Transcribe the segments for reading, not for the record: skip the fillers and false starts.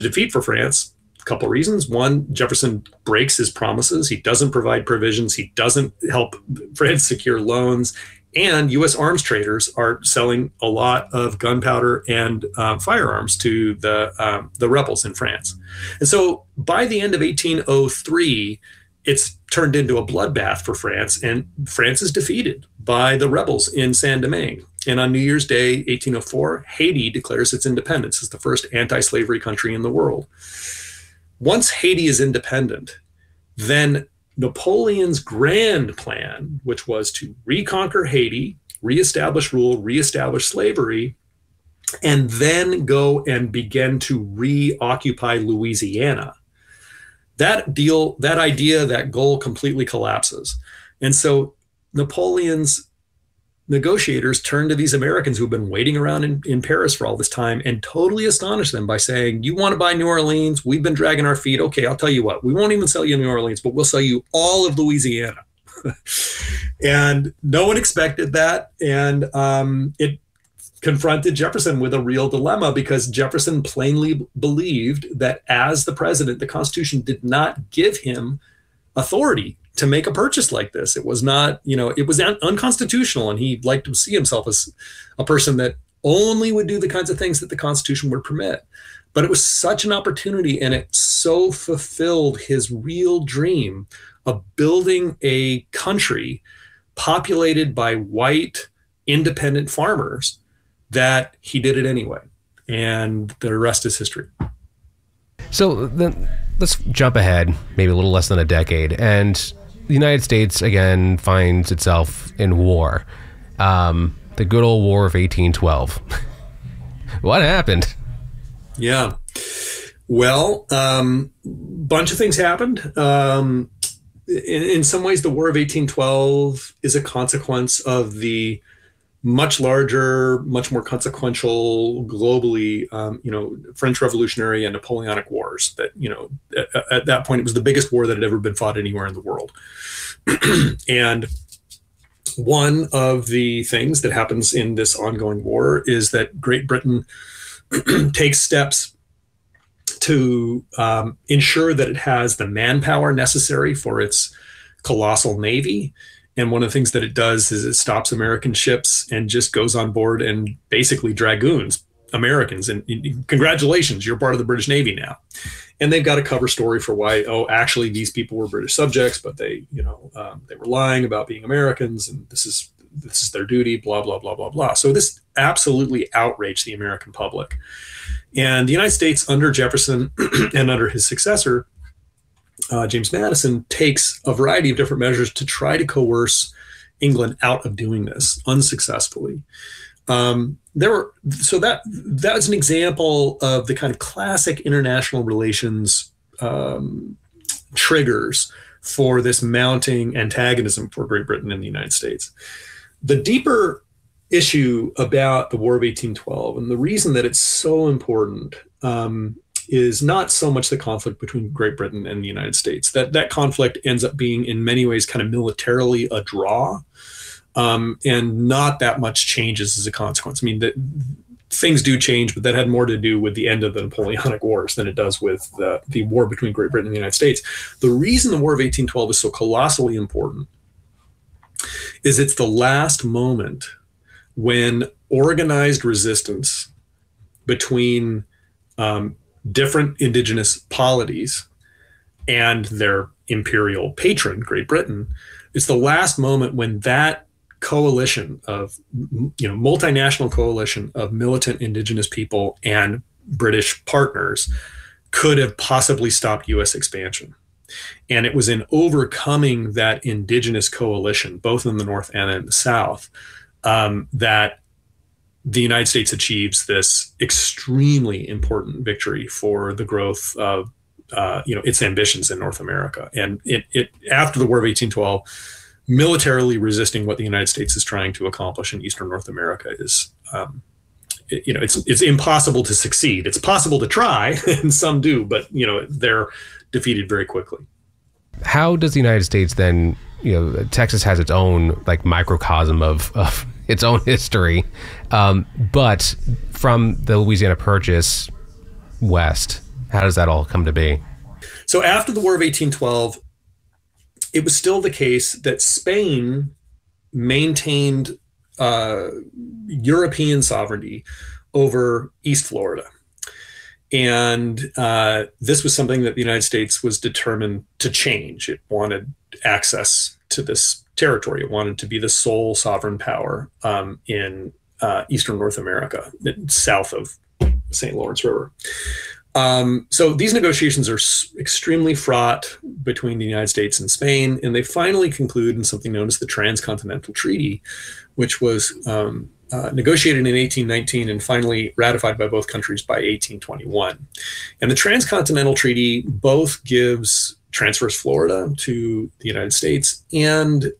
defeat for France. A couple of reasons. One, Jefferson breaks his promises. He doesn't provide provisions. He doesn't help France secure loans. And U.S. arms traders are selling a lot of gunpowder and firearms to the rebels in France. And so by the end of 1803, it's turned into a bloodbath for France, and France is defeated by the rebels in Saint-Domingue. And on New Year's Day, 1804, Haiti declares its independence as the first anti-slavery country in the world. Once Haiti is independent, then Napoleon's grand plan, which was to reconquer Haiti, reestablish rule, reestablish slavery, and then go and begin to reoccupy Louisiana. That idea, that goal completely collapses. And so Napoleon's negotiators turn to these Americans who've been waiting around in Paris for all this time and totally astonish them by saying, you want to buy New Orleans? We've been dragging our feet. Okay, I'll tell you what, we won't even sell you New Orleans, but we'll sell you all of Louisiana. And no one expected that. And it confronted Jefferson with a real dilemma, because Jefferson plainly believed that as the president, the Constitution did not give him authority to make a purchase like this. It was not, it was unconstitutional, and he liked to see himself as a person that only would do the kinds of things that the Constitution would permit. But it was such an opportunity, and it so fulfilled his real dream of building a country populated by white independent farmers, that he did it anyway. And the rest is history. So then let's jump ahead, maybe a little less than a decade. And the United States, again, finds itself in war. The good old War of 1812. What happened? Yeah. Well, bunch of things happened. In some ways, the War of 1812 is a consequence of the much larger, much more consequential globally, French Revolutionary and Napoleonic Wars. That, at that point, it was the biggest war that had ever been fought anywhere in the world. And one of the things that happens in this ongoing war is that Great Britain takes steps to ensure that it has the manpower necessary for its colossal navy. And one of the things that it does is it stops American ships and just goes on board and basically dragoons Americans. And congratulations, you're part of the British Navy now. And they've got a cover story for why, actually these people were British subjects, but they were lying about being Americans, and this is their duty, blah, blah, blah, blah, blah. So this absolutely outraged the American public. And the United States, under Jefferson and under his successor, James Madison, takes a variety of different measures to try to coerce England out of doing this unsuccessfully. So that's an example of the kind of classic international relations triggers for this mounting antagonism for Great Britain and the United States. The deeper issue about the War of 1812, and the reason that it's so important, is not so much the conflict between Great Britain and the United States. That conflict ends up being in many ways kind of militarily a draw, and not that much changes as a consequence. I mean, things do change, but that had more to do with the end of the Napoleonic Wars than it does with the war between Great Britain and the United States. The reason the War of 1812 is so colossally important is it's the last moment when organized resistance between different indigenous polities and their imperial patron, Great Britain, it's the last moment when that coalition of, multinational coalition of militant indigenous people and British partners could have possibly stopped U.S. expansion. And it was in overcoming that indigenous coalition, both in the North and in the South, that the United States achieves this extremely important victory for the growth of, its ambitions in North America. And it after the War of 1812, militarily resisting what the United States is trying to accomplish in Eastern North America is, it's impossible to succeed. It's possible to try, and some do, but they're defeated very quickly. How does the United States then, Texas has its own microcosm of its own history, but from the Louisiana Purchase west, How does that all come to be? So after the War of 1812, it was still the case that Spain maintained European sovereignty over East Florida. And this was something that the United States was determined to change. It wanted access to this territory. It wanted to be the sole sovereign power in Eastern North America, south of St. Lawrence River. So these negotiations are extremely fraught between the United States and Spain, and they finally conclude in something known as the Transcontinental Treaty, which was negotiated in 1819 and finally ratified by both countries by 1821. And the Transcontinental Treaty both transfers Florida to the United States and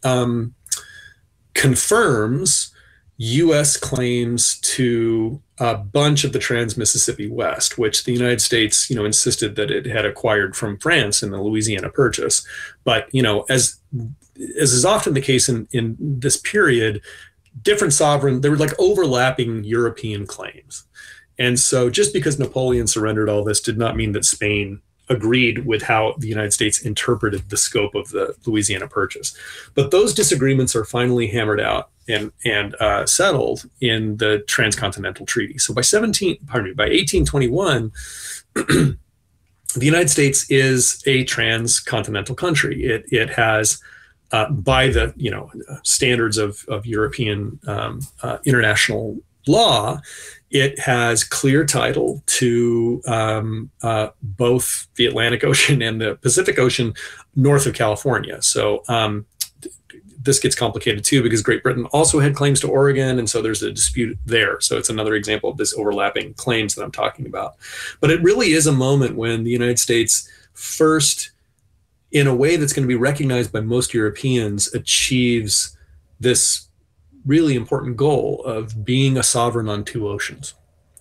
confirms U.S. claims to a bunch of the Trans-Mississippi West, which the United States, insisted that it had acquired from France in the Louisiana Purchase. But, as is often the case in this period, different there were like overlapping European claims. And so just because Napoleon surrendered all this did not mean that Spain agreed with how the United States interpreted the scope of the Louisiana Purchase. But those disagreements are finally hammered out and settled in the Transcontinental Treaty. So by 1821, the United States is a transcontinental country. It has, by the standards of European international law, it has clear title to both the Atlantic Ocean and the Pacific Ocean north of California. So this gets complicated too, because Great Britain also had claims to Oregon, and so there's a dispute there. So it's another example of this overlapping claims that I'm talking about. But it really is a moment when the United States first, in a way that's going to be recognized by most Europeans, achieves this really important goal of being a sovereign on two oceans.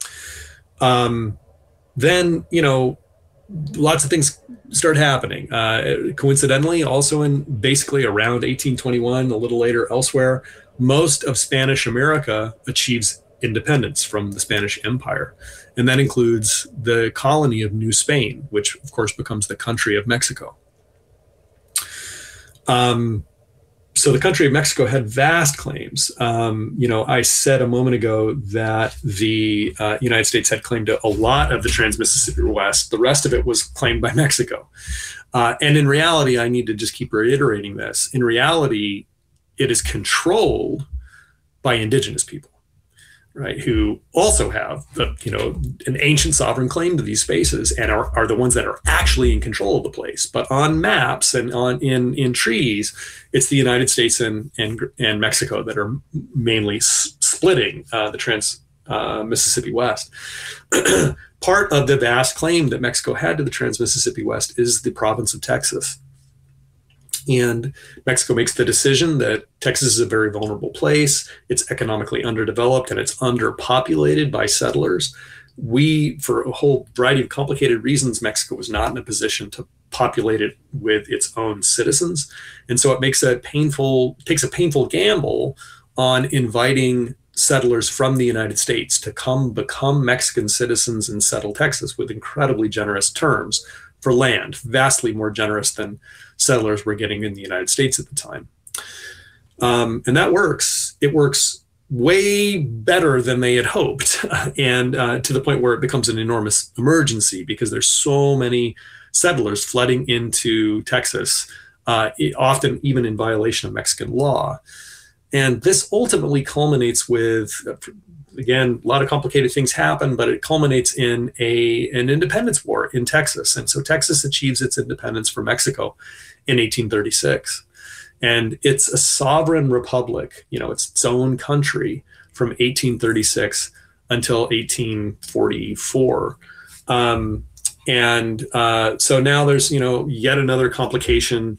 Then, lots of things start happening. Coincidentally, also in basically around 1821, a little later elsewhere, most of Spanish America achieves independence from the Spanish Empire. And that includes the colony of New Spain, which of course becomes the country of Mexico. So the country of Mexico had vast claims. I said a moment ago that the United States had claimed to a lot of the Trans-Mississippi West. The rest of it was claimed by Mexico. And in reality, I need to just keep reiterating this. In reality, it is controlled by indigenous people, right, who also have an ancient sovereign claim to these spaces and are the ones that are actually in control of the place. But on maps and in treaties, it's the United States and Mexico that are mainly splitting the Trans-Mississippi West. Part of the vast claim that Mexico had to the Trans-Mississippi West is the province of Texas. And Mexico makes the decision that Texas is a very vulnerable place. It's economically underdeveloped and it's underpopulated by settlers. For a whole variety of complicated reasons, Mexico was not in a position to populate it with its own citizens. And so it takes a painful gamble on inviting settlers from the United States to come become Mexican citizens and settle Texas with incredibly generous terms for land, vastly more generous than settlers were getting in the United States at the time. And that works. It works way better than they had hoped, and to the point where it becomes an enormous emergency because there's so many settlers flooding into Texas, often even in violation of Mexican law. And this ultimately culminates with, again, a lot of complicated things happen, but it culminates in an independence war in Texas. And so Texas achieves its independence from Mexico in 1836. And it's a sovereign republic, it's its own country from 1836 until 1844. So now there's, yet another complication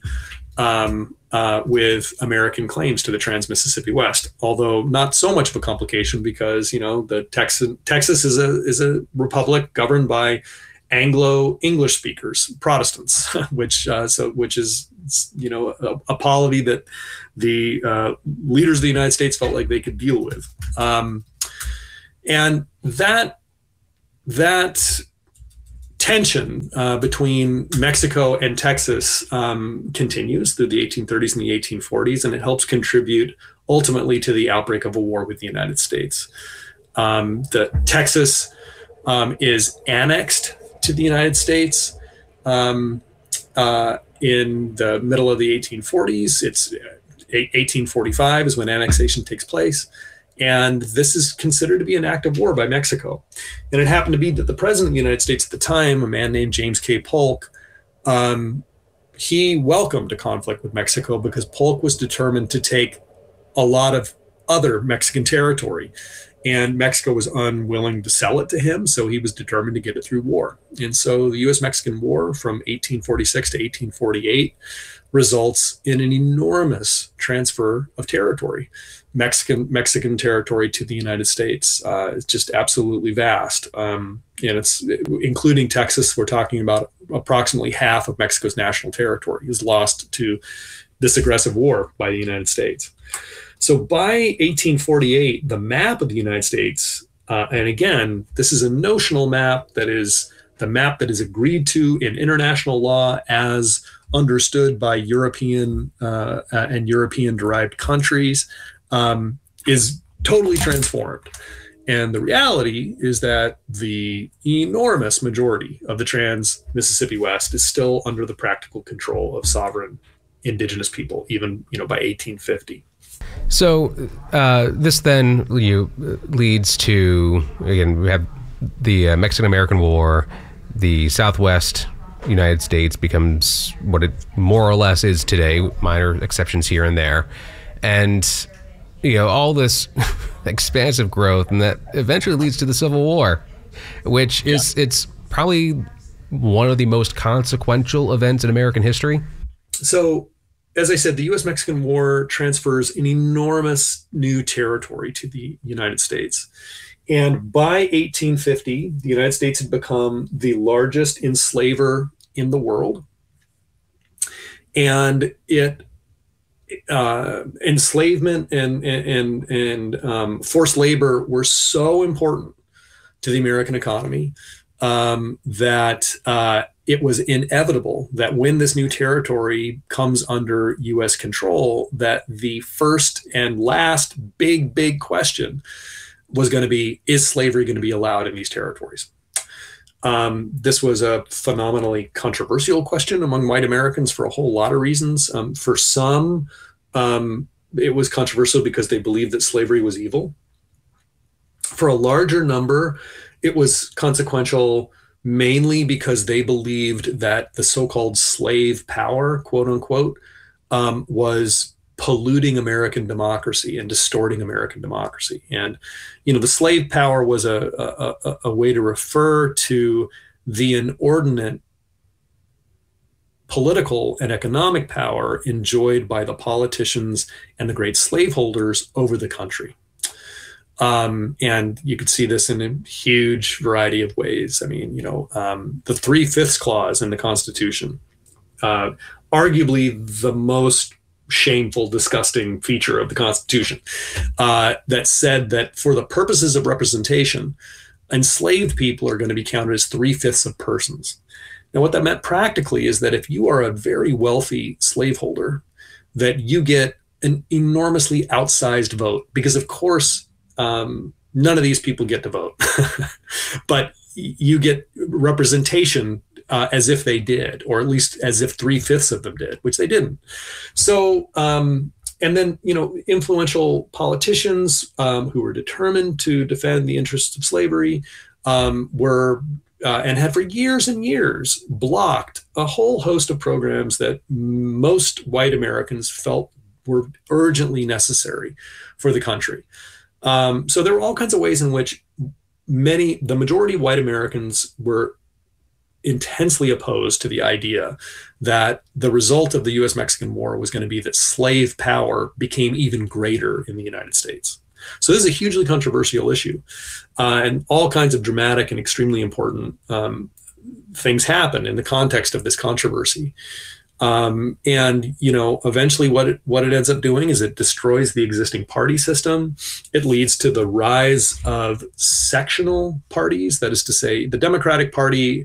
with American claims to the Trans-Mississippi West, although not so much of a complication because, the Texas is a republic governed by Anglo-English speakers, Protestants, which is, a polity that the leaders of the United States felt like they could deal with. And that tension between Mexico and Texas continues through the 1830s and the 1840s, and it helps contribute ultimately to the outbreak of a war with the United States. The Texas is annexed to the United States in the middle of the 1840s. It's 1845 is when annexation takes place. And this is considered to be an act of war by Mexico. And it happened to be that the president of the United States at the time, a man named James K. Polk, he welcomed a conflict with Mexico because Polk was determined to take a lot of other Mexican territory. And Mexico was unwilling to sell it to him, so he was determined to get it through war. And so the U.S.-Mexican War from 1846 to 1848 results in an enormous transfer of territory. Mexican territory to the United States is just absolutely vast. And it's including Texas, we're talking about approximately half of Mexico's national territory is lost to this aggressive war by the United States. So by 1848, the map of the United States, and again, this is a notional map that is the map that is agreed to in international law as understood by European and European-derived countries, is totally transformed. And the reality is that the enormous majority of the trans-Mississippi West is still under the practical control of sovereign indigenous people, even by 1850. So this then leads to, again, we have the Mexican-American War. The Southwest United States becomes what it more or less is today, minor exceptions here and there. And, all this expansive growth, and that eventually leads to the Civil War, which is, it's probably one of the most consequential events in American history. So, as I said, the U.S.-Mexican War transfers an enormous new territory to the United States. And by 1850, the United States had become the largest enslaver in the world. And enslavement and forced labor were so important to the American economy that it was inevitable that when this new territory comes under U.S. control, that the first and last big question was going to be, is slavery going to be allowed in these territories? This was a phenomenally controversial question among white Americans for a whole lot of reasons. For some, it was controversial because they believed that slavery was evil. For a larger number, it was consequential mainly because they believed that the so-called slave power, quote unquote, was polluting American democracy and distorting American democracy. And, the slave power was a way to refer to the inordinate political and economic power enjoyed by the politicians and the great slaveholders over the country. And you could see this in a huge variety of ways. I mean, the 3/5 clause in the Constitution, arguably the most shameful, disgusting feature of the Constitution, that said that for the purposes of representation, enslaved people are going to be counted as 3/5 of persons. Now, what that meant practically is that if you are a very wealthy slaveholder, that you get an enormously outsized vote, because of course, none of these people get to vote, but you get representation as if they did, or at least as if 3/5 of them did, which they didn't. So, and then, influential politicians who were determined to defend the interests of slavery were, and had for years and years, blocked a whole host of programs that most white Americans felt were urgently necessary for the country. So there were all kinds of ways in which the majority of white Americans were intensely opposed to the idea that the result of the U.S.-Mexican War was going to be that slave power became even greater in the United States. So this is a hugely controversial issue, and all kinds of dramatic and extremely important things happen in the context of this controversy. And, eventually what it ends up doing is it destroys the existing party system. It leads to the rise of sectional parties. That is to say, the Democratic Party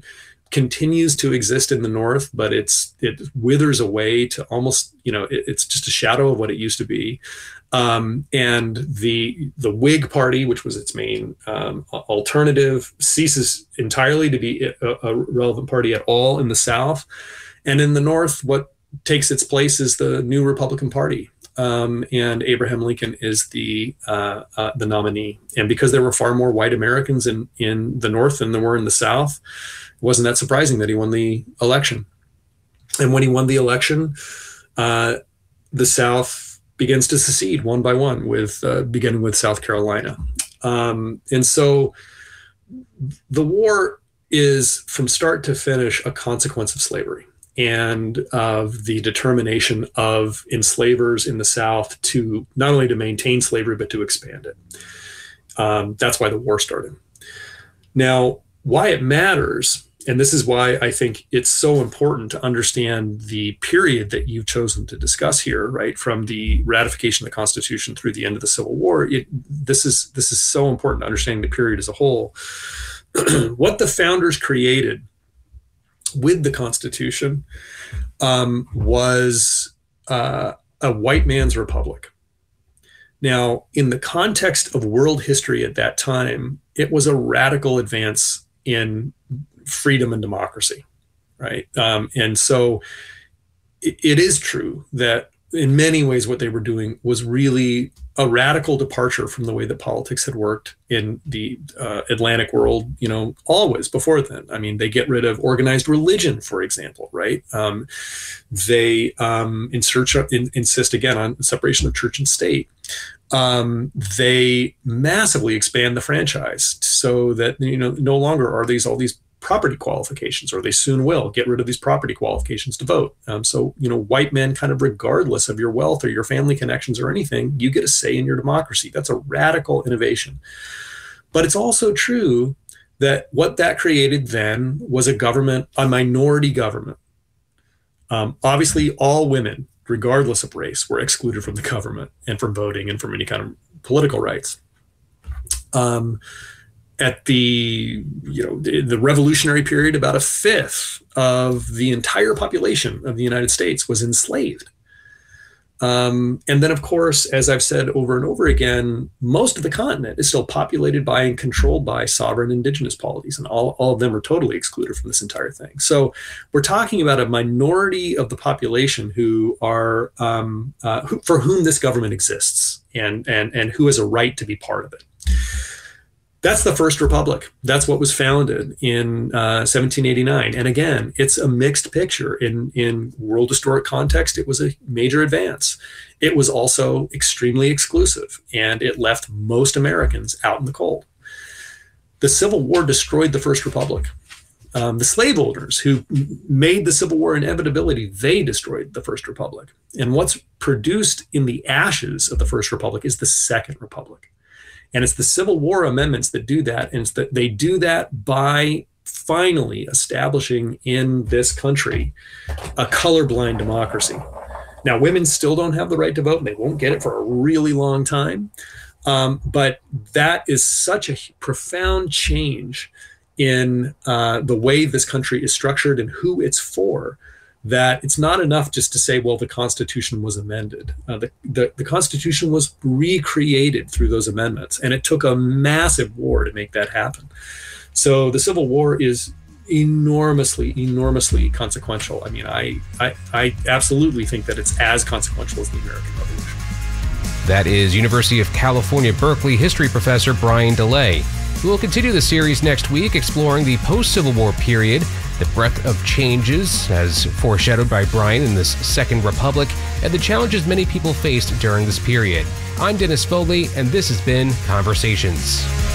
continues to exist in the North, but it withers away to almost, it's just a shadow of what it used to be. And the Whig Party, which was its main alternative, ceases entirely to be a relevant party at all in the South. And in the North, what takes its place is the new Republican Party. And Abraham Lincoln is the nominee. And because there were far more white Americans in the North than there were in the South, it wasn't that surprising that he won the election. And when he won the election, the South begins to secede one by one, beginning with South Carolina. And so the war is, from start to finish, a consequence of slavery and of the determination of enslavers in the South to not only to maintain slavery, but to expand it. That's why the war started. Now, why it matters, and this is why I think it's so important to understand the period that you've chosen to discuss here, right? From the ratification of the Constitution through the end of the Civil War. This is so important to understanding the period as a whole. What the founders created with the Constitution was a white man's republic. Now, in the context of world history at that time, it was a radical advance in freedom and democracy, right? And so it is true that in many ways what they were doing was really a radical departure from the way that politics had worked in the Atlantic world, always before then. I mean, they get rid of organized religion, for example, right? They insist again on separation of church and state. They massively expand the franchise so that, no longer are all these property qualifications, or they soon will get rid of these property qualifications to vote. So, white men, kind of regardless of your wealth or your family connections or anything, you get a say in your democracy. That's a radical innovation. But it's also true that what that created then was a minority government. Obviously, all women, regardless of race, were excluded from the government and from voting and from any kind of political rights. At the revolutionary period, about a fifth of the entire population of the United States was enslaved. And then, of course, as I've said over and over again, most of the continent is still populated by and controlled by sovereign indigenous polities, and all of them are totally excluded from this entire thing. So we're talking about a minority of the population who are for whom this government exists and who has a right to be part of it. That's the First Republic. That's what was founded in 1789. And again, it's a mixed picture. In world historic context, it was a major advance. It was also extremely exclusive, and it left most Americans out in the cold. The Civil War destroyed the First Republic. The slaveholders who made the Civil War inevitability, they destroyed the First Republic. And what's produced in the ashes of the First Republic is the Second Republic. And it's the Civil War amendments that do that. And it's that they do that by finally establishing in this country a colorblind democracy. Now, women still don't have the right to vote, and they won't get it for a really long time. But that is such a profound change in the way this country is structured and who it's for, that it's not enough just to say, well, the Constitution was amended. The Constitution was recreated through those amendments, and it took a massive war to make that happen. So the Civil War is enormously, enormously consequential. I mean, I absolutely think that it's as consequential as the American Revolution. That is University of California, Berkeley history professor Brian DeLay. We will continue the series next week, exploring the post-Civil War period, the breadth of changes, as foreshadowed by Brian in this Second Republic, and the challenges many people faced during this period. I'm Dennis Foley, and this has been Conversations.